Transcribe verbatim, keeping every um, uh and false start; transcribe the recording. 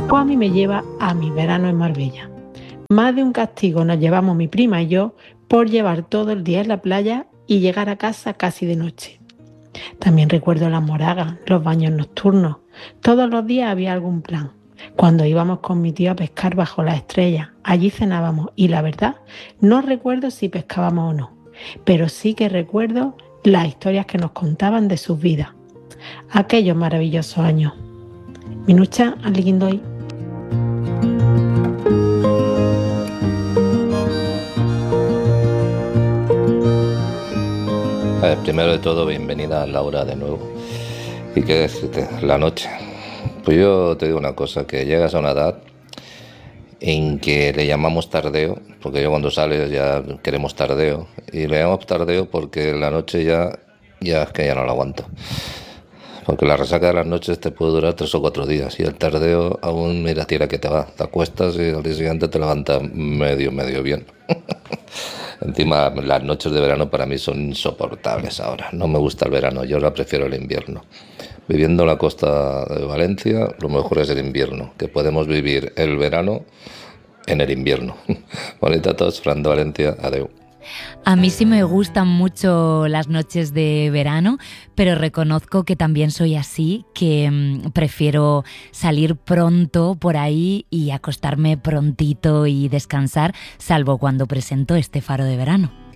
Pues a mí me lleva a mi verano en Marbella. Más de un castigo nos llevamos mi prima y yo por llevar todo el día en la playa y llegar a casa casi de noche. También recuerdo las moragas, los baños nocturnos. Todos los días había algún plan. Cuando íbamos con mi tío a pescar bajo las estrellas, allí cenábamos y la verdad no recuerdo si pescábamos o no, pero sí que recuerdo las historias que nos contaban de sus vidas. Aquellos maravillosos años. Minucha Alguindoy. A ver, primero de todo, bienvenida Laura de nuevo. ¿Y qué decirte? La noche. Pues yo te digo una cosa, que llegas a una edad en que le llamamos tardeo, porque yo cuando sales ya queremos tardeo, y le llamamos tardeo porque la noche ya, ya es que ya no la aguanto. Porque la resaca de las noches te puede durar tres o cuatro días y el tardeo aún, mira, tira que te va. Te acuestas y al día siguiente te levantas medio, medio bien. Encima, las noches de verano para mí son insoportables ahora. No me gusta el verano, yo ahora prefiero el invierno. Viviendo en la costa de Valencia, lo mejor es el invierno, que podemos vivir el verano en el invierno. Bonita a todos, Fran de Valencia, adeu. A mí sí me gustan mucho las noches de verano, pero reconozco que también soy así, que mmm, prefiero salir pronto por ahí y acostarme prontito y descansar, salvo cuando presento este faro de verano.